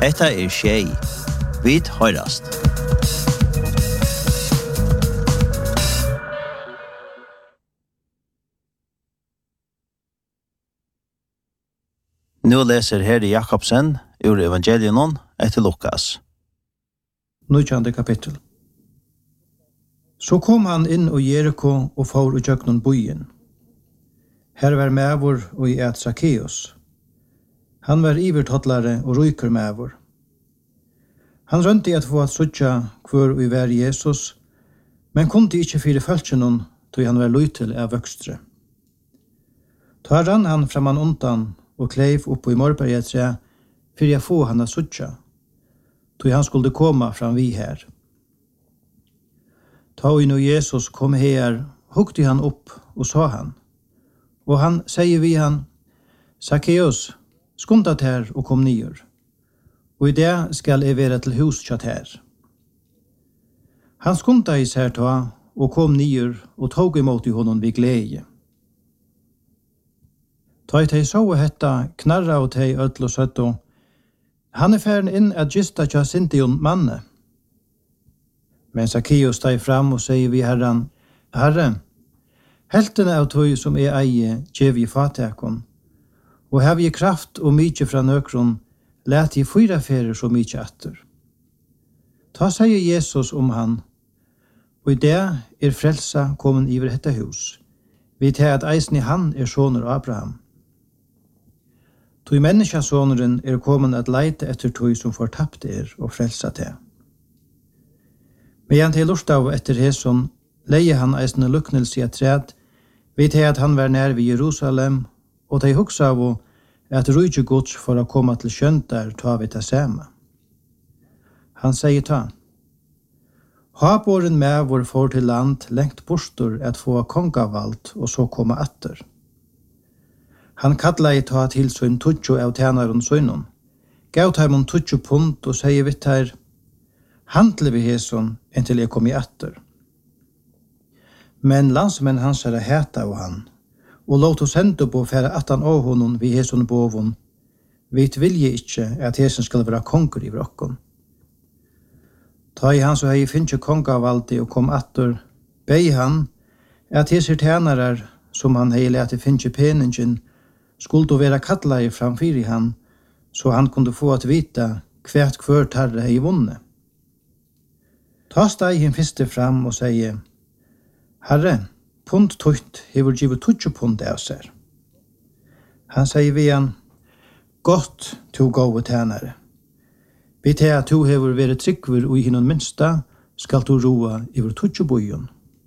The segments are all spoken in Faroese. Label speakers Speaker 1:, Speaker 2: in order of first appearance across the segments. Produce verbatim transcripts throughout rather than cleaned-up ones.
Speaker 1: Etta er Tjej. Vid høyrast. Nu leser Herre Jakobsen ur Evangelion etter Lukas.
Speaker 2: Nujande kapittel. Så kom han inn og Jericho og for og gjøknon bojen. Her var mævor og i et Zacchaeus. Han var ivertottlare og ryker mævor. Han rønte at få at sutja hvor vi var Jesus, men kunde ikkje fire følgenon, tog han var løytel av vøkstre. Ta rann han framan undan og kleiv opp i morberget tre, for jeg få han at sutja, tog han skulle komma fram vi her. Ta og nå Jesus kom her, hukte han opp og sa han, og han sier vi han, Zacchaeus, skundat her og kom nyer, og i det skal jeg være til hus kjatt her. Han skundat i sær ta og kom nyer og tog imot i honom vid glede. Ta i teg så hetta knarra og teg ødel og søtto, han er færen inn at gista kja sintion manne. Men Zacchaeus steg fram og sier vi herran, Herre, heltene av tog som er eie gjev i fatekon, og hev i kraft og mykje fra nøkron, let i fyra ferer så mykje atter. Ta sier Jesus om han, og i det er frelsa kommen iver dette hus, vid til at eisen i han er soner Abraham. Tog menneskesåneren er kommen at leite etter tog som fortapt er og frelsa til. Men til lortav etter Heson leie han eisne luknelse i et træd, vid til at han var nær ved Jerusalem, og de hugsa av at rujtje gods for å komme til skjøntar ta vi ta sema. Han sier ta, Haboren med vår for til land lengt bostor at få kongavalt og så komme atter. Han kallar i ta til sin tutjo av tænaren søgnon, gav taimon tutjo pund og sier vitt her, handle vi heson inntil jeg kom i atter. Men landsmenn hans er heta av han, og låt oss hente på fære attan av honom vi heson bovon, vit vilje ikkje at hesen skal være konger i vrokkon. Ta i han så hei finnje kongavaldi og kom atter, bei han at heser tænarar som han hei lete finnje peningen skulle være kattlai framfyr i han, så han kunde få at vita kvært kvør tarre hei vunne. Ta steg hin fyrste fram og sier, Herre, pund tutt hever givet tutsi pund av seg. Han sier vi han, Godt to gode tænare. Vi til at to hever vært tryggver og i hinnon minsta, skal to roa iver tutsi bojon.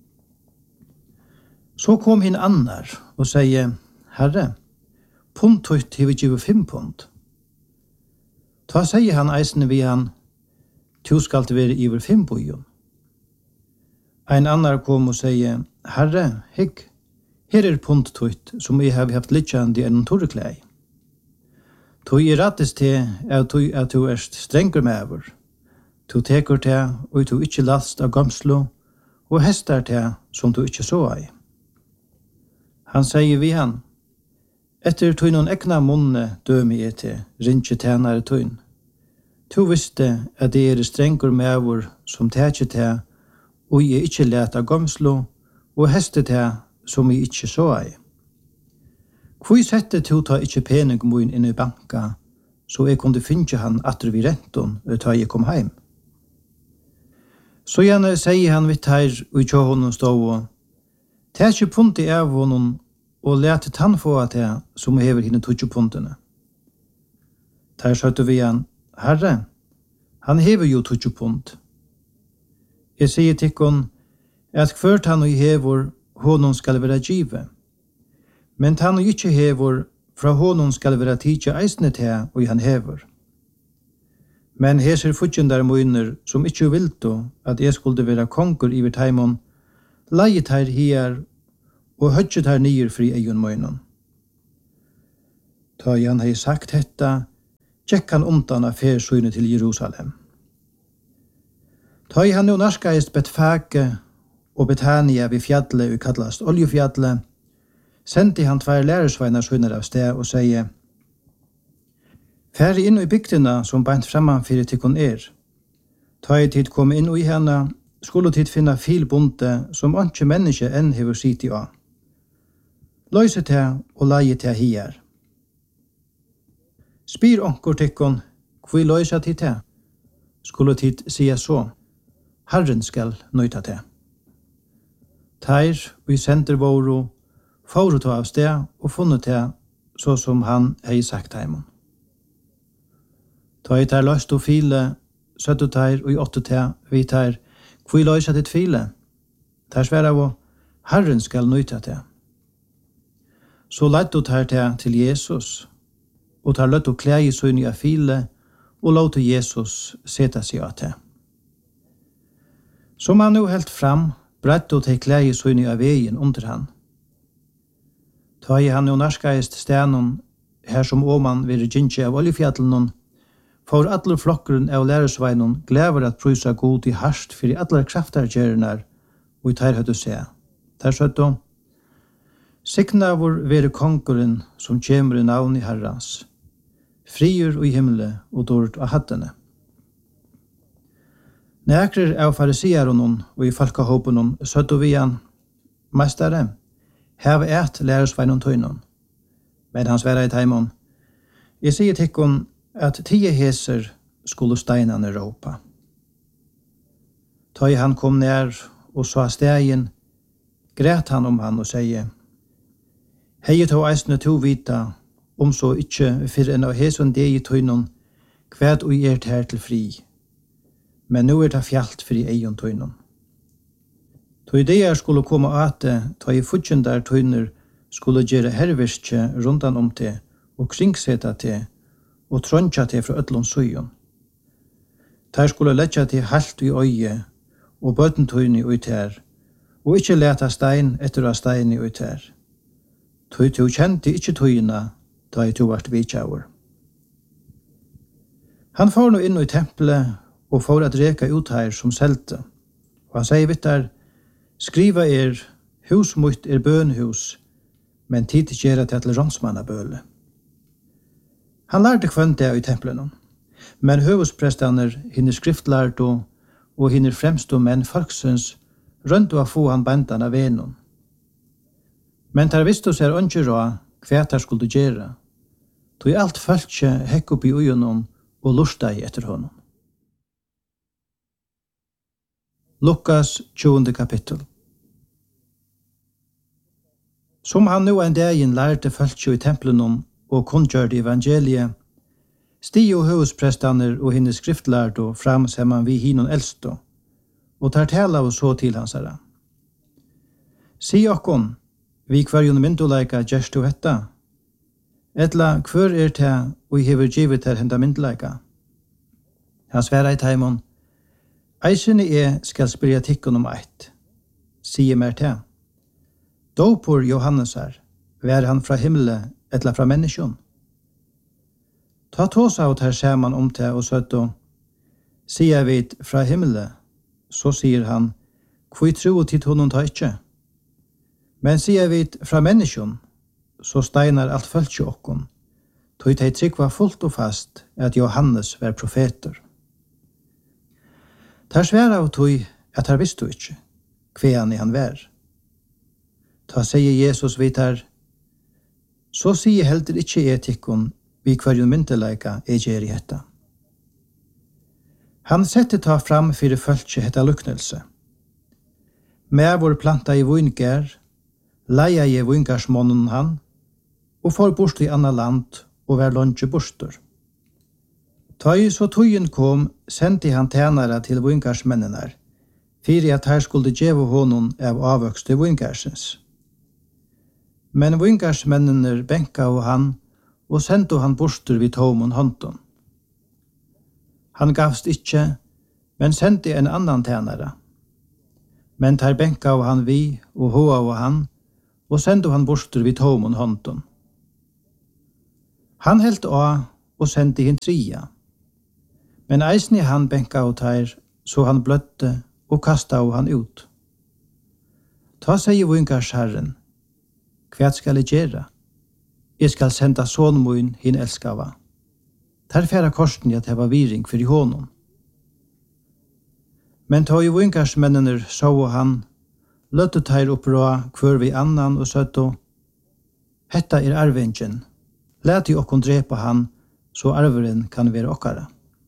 Speaker 2: Så kom hin annar og sier, Herre, pund tutt hever givet fem pund. Ta sier han eisne vi han, to skal til være iver fem bojon. Ein annar kom og sier, Herre, hygg, her er pund tutt som jeg har haft litjandi enn torreklei. Tu er rattest til at tu at tu er strenger mever. Tu tekur til og tu ikkje last av gamslo, og hestar til som tu ikkje så ei. Han sier vi han, etter tu noen ekna munne dømi er til, rinje tænare tuin. Tu visste at det er strenger mever som tekje til, og jeg ikkje let av gamslo, og heste til som jeg ikkje så ei. Hvor sette to ta ikkje pening moin inn i banka, så jeg kunne finne han atter vi renton, og ta jeg kom heim. Så gjerne sier han vitt her, og i tjå honom stå og, ta ikkje punti av honom, og lete tann få at jeg, som hever henne tutsi puntene. Der søtte vi han, Herre, han hever jo tutsi punt. Jeg sier tikkon, at kvørt han og hever, honom skal være givet. Men han og ikkje hever, fra honom skal være tidja eisne til, og han hever. Men heser futjendar moiner, som ikkje vilto, at jeg skulle være konger iver taimon, leiet her her, og hødget her nyer fri eion moinon. Ta han hei sagt hetta, tjekk han undan av fersynet til Jerusalem. Ta han no narskaist Betfage og Betania vid fjallet og kallast Oljefjallet, sendte han tvær lærersveinar sønner av sted og sier, Færre inn i bygdina som beint framman fyrir tikkun er. Ta i tid kom inn i henne, skulle tid finna filbonde som ikke menneske enn hever sitt i av. Løyse til og leie til hier. Spyr onkur tikkun, hvor løyse tid til? Skulle tid sia så, Herren skal nøyta til. Teir og i sender våru, får ta av sted og funnet til, så som han hei sagt heimon. Ta i teir løst og file, søttu teir og i åtte til, vi teir, hvor løyse til file? Teir sværa av, Herren skal nøyta til. Så lette teir til til Jesus, og teir løtt og klæg i søgn av file, og låt Jesus seta seg av til. Som han nu helt fram, brett og til klæg i søgn av veien under han. Ta i han jo narskaist stenon, her som åman vir gynnsje av oljefjallen, for alle flokkeren av læresveinen glever at prysa god i harst for i alle kraftargjeriner, og i teir høyde se. Der søtto, signa vår vere konkurren som kjemur i navn i Herrans, friur og i himmele og dård av hattene. Nækrer av farisiaronon og i falkahåpenon søtto vi han, Mestare, hev et læresveinon tøynon. Men han sværa i teimon, jeg sier tikkun at tio heser skulle steinane råpa. Ta i han kom nær og sa stegen, græt han om han og sier, hei to eisne to vita, om så ikkje fyrir enn av heson deg i tøynon, kvæd og er her til fri. Men nu er det fjalt fyrir eion tøynon. To ideer skulle komme ate, ta i futjendar tøyner skulle gjøre herverskje rundan om til, og kringseta til, og tronja til fra öllon søyon. Der skulle letja til halt i øye, og bøtentøyni ut her, og ikkje leta stein etter av stein i ut her. Tøy to kjente ikkje tøyina, da i to vart vidtjauer. Han får nå inn i tempelet, og får at reka ut her som selte. Og han sier vittar, skriva er, hus mot er bønhus, men tid til gjøre til rånsmannabøle. Han lærte kvendt det i tempelen, men høvesprestaner, hinner skriftlærte og hinner fremstå menn folksens, rundt å få han bandan av venon. Men der visste oss er ønske råd hva der skulle gjøre, tog alt følge hekk opp i ugenom og lusta i etter honom. Lukas tjuende kapittel. Som han nu en dagen lærte følge i tempelen og kunngjørte evangeliet, stig og høvesprestaner og hinne skriftlærte fram sammen vi hinon eldste, og tar tala og så til hans herre. Si okkon, vi kvarjon myndoleika gjerst og hetta, etla hver er til og hever givet her henda myndoleika. Han sværa i taimon, eisene er skal spyrja tikkun om eit, sier mer til. Dåpor Johannes her, vær han fra himmelen etla fra menneskjon. Ta tås av her saman om til og søtto, sier vi fra himmelen, så sier han, hvor tro tid honom ta ikkje. Men sier vi fra menneskjon, så steinar alt følge okkon, tog de trykva fullt og fast at Johannes var profeter. Tar sværa av tog at her visste ikkje, hva han var. Ta sier Jesus vidt her, så sier heldur ikkje etikkon vi kvarjon mynteleika er gjer i hetta. Han sette ta fram fyrir følge hetta luknelse. Med vår planta i vingær, leia i vingarsmånen han, og får bort i anna land og vær lunge borster. Ta i så tøyen kom, sendte han tænare til vingarsmennene, fyrir at her skulle djeve honom av avvøkste vingarsens. Men vingarsmennene benka av han, og sendte han borster vid tomon hånden. Han gavst ikkje, men sendte en annan tænare. Men tar benka av han vi, og hoa av han, og sendte han borster vid tomon hånden. Han helt av, og sendte hin tria. Men eisni han benka av teir, så han bløtte, og kasta av han ut. Ta seg vingars herren, hva skal jeg gjøre? Jeg skal senda son min hin elskava. tar færa korsen i at heva viring for i honom. Men ta i vinkarsmennene så han, løtte tar opprå kvør vi annan og søtto, hetta er arvingen, let i okkon drepa han, så arveren kan være okkara.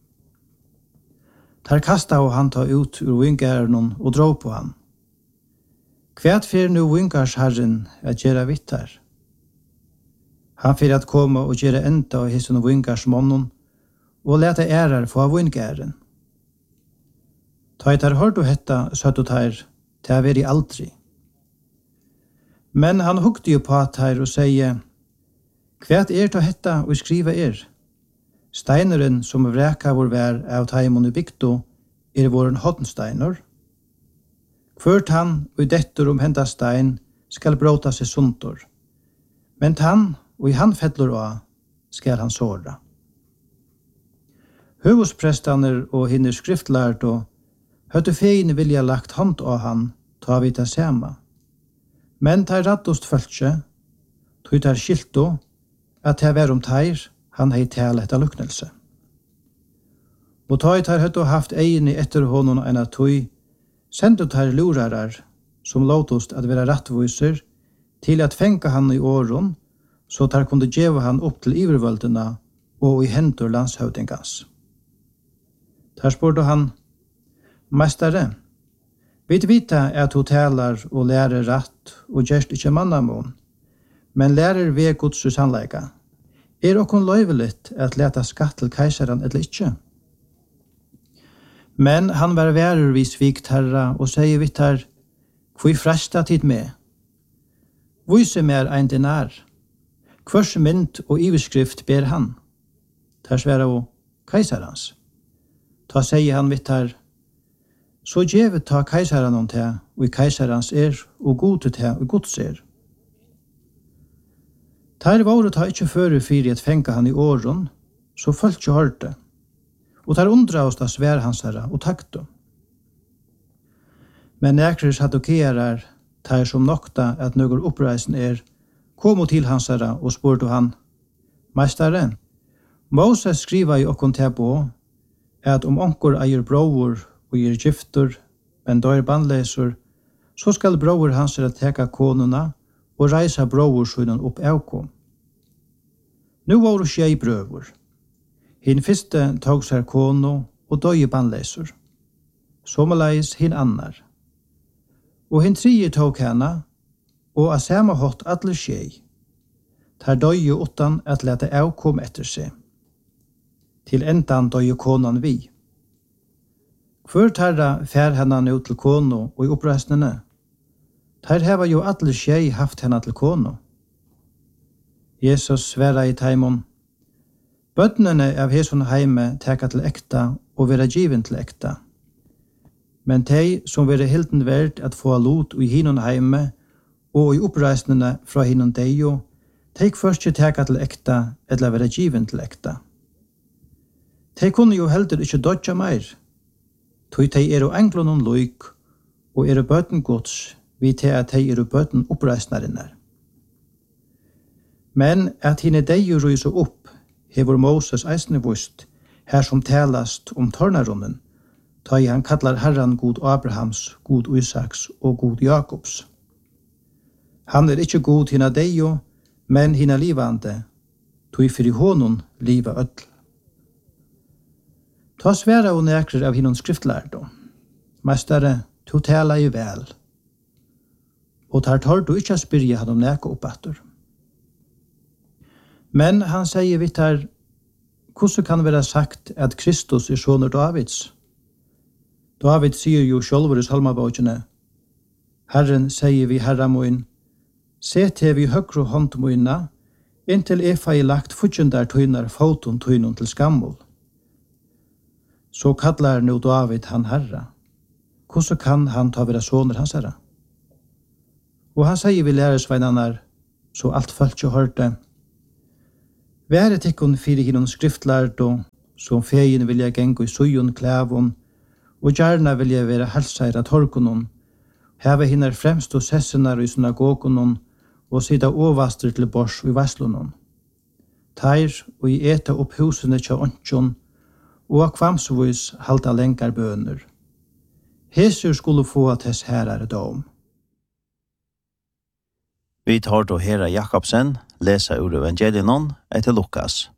Speaker 2: Tar kasta og han ta ut ur vinkaren og dra på han. Kvært fyrir nu vinkarsherren at gjera vittar. Han fyrir at koma og gjera enda av hisson vinkarsmånnen, og leta ærar få av vinkaren. Ta i tar hørt og hetta søtt og tar, til å være aldri. Men han hukte jo på at her og sier, kvært er til hetta og skriva er. Steineren som vreka vår vær av taimon i bygdo er våren hottensteiner. Kvørt han og dettur om henda stein skal bråta seg suntor. Men han og i han fettler av skal han såra. Høvosprestaner og hinner skriftlært og høtte feine vilja lagt hånd av han, ta vi ta sema. Men tar raddost følge, tog tar skilto, at det var om teir, han hei tale etter luknelse. Og ta i tar høtte haft egin i etter honom enn at tog, sendte tar lurarar, som låtost at være rattviser, til at fenka han i åren, så tar kunde djeva han opp til ivervøldena og i hendur landshøvdingas. Der spurte han, Mestare, vi vita at du talar og lærer ratt og gjerst ikkje mannamon, men lærer ved Guds sannleika. Er okkon løyveligt at leta skatt til keisaran eller ikkje? Men han var værurvis vikt herra og sier vitt her, hvor fresta tid med? Vise mer ein dinar. Hvers mynd og iverskrift ber han? Der sværa og keisarans. Ta sier han vitt her, så djevet ta keisaran om te, og i keisarans er, og gode te, og gods er. Ter våre ta ikkje føre fyri at fenga han i åren, så følt jo hørte, og ter undra oss da svær hans herra, og takto. Men nekrer sadokerar, ter som nokta at nøgur oppreisen er, komo til hans herra, og spurte han, Meistare, Moses skriva i okkon tebo, at om onkor eier bror, og er gifter, men da er bandleser, så skal bror hans er teka konuna og reisa bror sunnen opp avkom. Nu var det tjei brøver. Hinn fyrste tog seg kono og døye bandleser. Somaleis hinn annar. Og hinn tredje tog henne, og av samme hatt alle tjei. Der døye utan at lete avkom etter seg. Til endan døye konan vi. Kvør tarra fær henne nå til kono og i oppreisnene. Ter heva jo alle tjei haft henne til kono. Jesus sværa i taimon. Bøtnene av heson heime teka til ekta og vera given til ekta. Men tei som vera hilden verd at få lot i hinon heime og i oppreisnene fra hinon deio, teik først ikke teka til ekta eller vera given til ekta. Tei kunne jo heldur ikke dodja meir. Tui tei eru englonon loik, og eru bøten gods, vi tei at tei eru bøten oppreisnarinnar. Men at hine deio rysa opp, hevur Moses eisne vust, her som talast om tornarunnen, ta i han kallar herran god Abrahams, god Isaks og god Jakobs. Han er ikkje god hina deio, men hina livande, tui fyrir honon liva öll. Ta sværa og nekrer av hinnon skriftlærdo. Mestare, to tala i vel. Og tar tar du ikkje spyrja han om neka oppattur. Men han sier vitt her, hvordan kan det være sagt at Kristus er soner Davids? David sier jo sjølver i salmabåkene, Herren sier vi herra moin, se til vi høgru hånd moina, inntil efa i lagt futjendar tøynar foton tøynon til skammol. Så kallar nu David han herra. Hvordan kan han ta vera soner hans herra? Og han sier vi læresveinarnar, så alt følt jo hørte. Være tikkun fyrir hinnon skriftlardo, som fegin vilja gengu i sujon klævun, og gjerna vilja vera helsaira torkunon, heva hinnar fremst og sessenar i synagogunon, og sida ovastur til bors i vaslunon. teir og i eta opp husene tja åndsjon, og av kvamsvis halda lengar bøner. Hesur skulle få tess herare dom.
Speaker 1: Vi tar då Hera Jakobsen, lesa ur evangelienon etter Lukas.